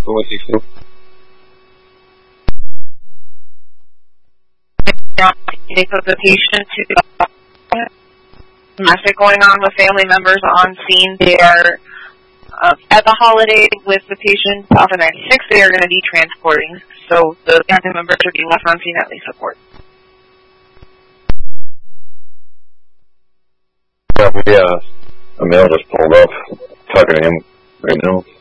162. Take the patient to domestic going on with family members on scene. They are at the holiday with the patient. Off of 96, they are going to be transporting. So the family members are being left on scene at least support. Yeah, a male just pulled up, talking to him right now.